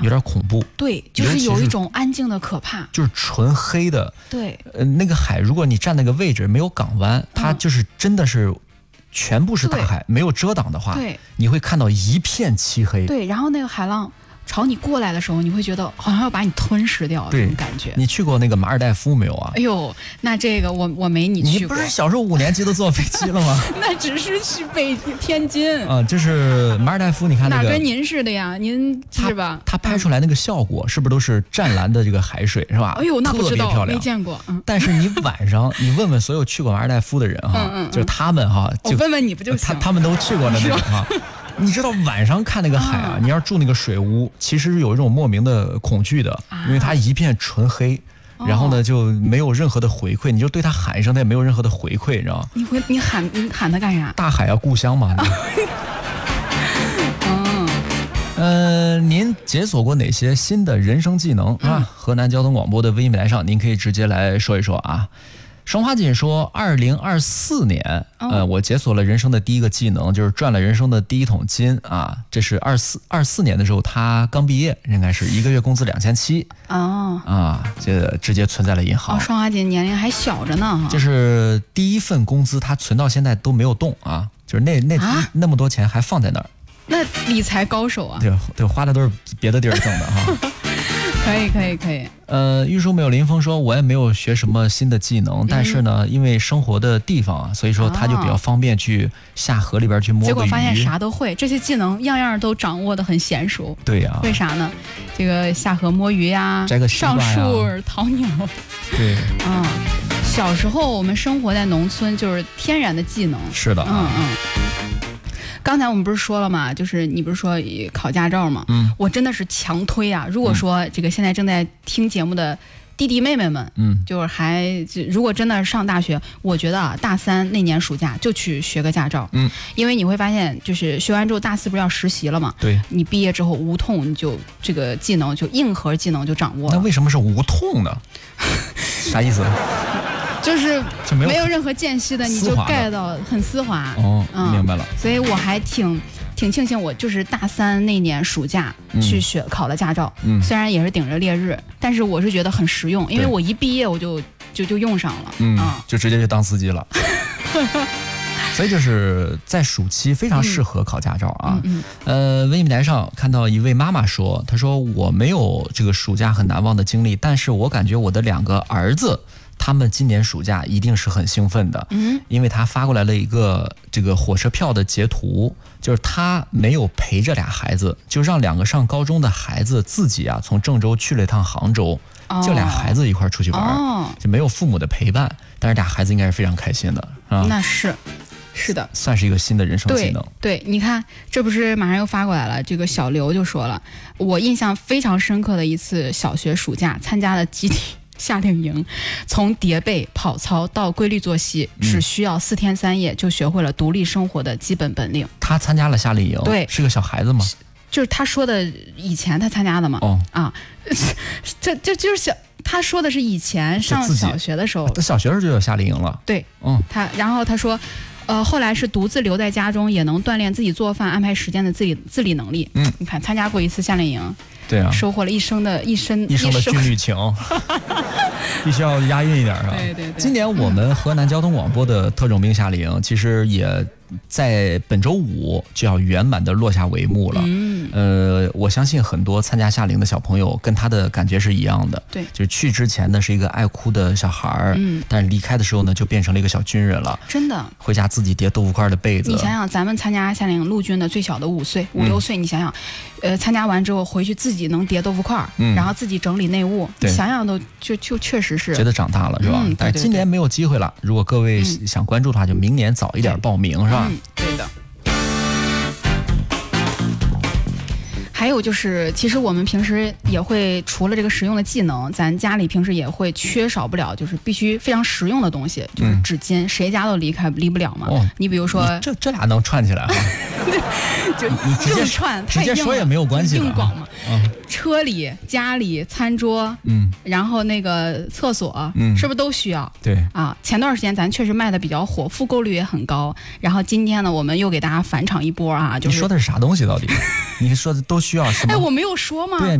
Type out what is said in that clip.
有点恐怖。 对，就是有一种安静的可怕， 就是纯黑的。 对， 那个海，如果你站那个位置没有港湾，它就是真的是全部是大海，没有遮挡的话， 对， 你会看到一片漆黑。 对，然后那个海浪朝你过来的时候，你会觉得好像要把你吞噬掉这种感觉。 你去过那个马尔代夫没有啊？ 哎呦，那这个我没你去过。 你不是小时候5年级都坐飞机了吗？ 那只是去天津啊，就是马尔代夫，你看那个哪跟您似的呀？您是吧？ 他拍出来那个效果是不是都是湛蓝的这个海水是吧？ 哎呦，那不知道， 特别漂亮， 没见过。 但是你晚上你问问所有去过马尔代夫的人哈，就是他们哈， 我问问你不就行？ 他们都去过的那种哈。你知道晚上看那个海啊，你要住那个水屋，其实是有一种莫名的恐惧的，因为它一片纯黑，然后呢就没有任何的回馈，你就对它喊一声，它也没有任何的回馈，你知道吗？ 你喊它干啥？ 大海啊，故乡嘛。您解锁过哪些新的人生技能啊？河南交通广播的微信平台上，您可以直接来说一说啊。双花锦说，2024年，我解锁了人生的第一个技能，就是赚了人生的第一桶金啊！这是24年的时候，他刚毕业，应该是1个月工资2700啊，这直接存在了银行。 双花锦年龄还小着呢， 这是第一份工资，他存到现在都没有动啊，就是那么多钱还放在那儿。 那理财高手啊！ 对，花的都是别的地儿挣的哈。 可以。 玉树没有林峰说，我也没有学什么新的技能，但是呢，因为生活的地方啊，所以说他就比较方便去下河里边去摸个鱼。 结果发现啥都会，这些技能样样都掌握得很娴熟。 对呀， 为啥呢？这个下河摸鱼呀， 摘个西瓜呀， 上树淘鸟。 对， 小时候我们生活在农村，就是天然的技能。 是的， 刚才我们不是说了吗？就是你不是说考驾照吗？我真的是强推啊！如果说这个现在正在听节目的弟弟妹妹们，就是如果真的上大学，我觉得啊，大3那年暑假就去学个驾照，因为你会发现，就是学完之后大4不是要实习了吗？对，你毕业之后无痛，你就这个技能就硬核技能就掌握了。 那为什么是无痛呢？啥意思？ 就是没有任何间隙的，你就盖到很丝滑。 明白了。 所以我还挺庆幸，我就是大3那年暑假去考了驾照。虽然也是顶着烈日，但是我是觉得很实用，因为我一毕业我就用上了。 就直接就当司机了。所以就是在暑期非常适合考驾照啊。微信平台上看到一位妈妈说，她说我没有这个暑假很难忘的经历，但是我感觉我的2个儿子，他们今年暑假一定是很兴奋的，因为他发过来了一个这个火车票的截图，就是他没有陪着俩孩子，就让2个上高中的孩子自己啊从郑州去了一趟杭州，就俩孩子一块出去玩，就没有父母的陪伴，但是俩孩子应该是非常开心的啊。 那是的， 算是一个新的人生技能。 对，你看，这不是马上又发过来了。这个小刘就说了，我印象非常深刻的一次小学暑假，参加了集体夏令营，从叠被、跑操到规律作息，只需要4天3夜就学会了独立生活的基本本领。 他参加了夏令营， 对， 是个小孩子吗？ 就是他说的以前他参加的嘛。这就是他说的是以前上小学的时候， 他小学时候就有夏令营了。 对，然后他说。后来是独自留在家中，也能锻炼自己做饭、安排时间的自理能力。你看，参加过一次夏令营， 对啊， 收获了一生的军旅情，必须要押韵一点啊。 对。 今年我们河南交通广播的特种兵夏令营，其实也在本周5就要圆满的落下帷幕了。我相信很多参加夏令营的小朋友跟他的感觉是一样的。 对， 就是去之前呢是一个爱哭的小孩儿，但是离开的时候呢就变成了一个小军人了。 真的， 回家自己叠豆腐块的被子。 你想想，咱们参加夏令营，陆军的最小的5岁、5、6岁，你想想，参加完之后回去自己能叠豆腐块，然后自己整理内务，你想想都就确实是觉得长大了，是吧？但是今年没有机会了。如果各位想关注的话，就明年早一点报名，是吧？ 对的。还有就是，其实我们平时也会除了这个实用的技能，咱家里平时也会缺少不了，就是必须非常实用的东西，就是纸巾，谁家都离不了嘛。你比如说， 这俩能串起来啊？ 就硬串， 直接说也没有关系， 硬广嘛。车里、家里、餐桌，然后那个厕所，是不是都需要？ 对啊，前段时间咱确实卖的比较火，复购率也很高。然后今天呢，我们又给大家返场一波啊，就是你说的是啥东西到底？你说的都需要什么？ 我没有说吗？ 对。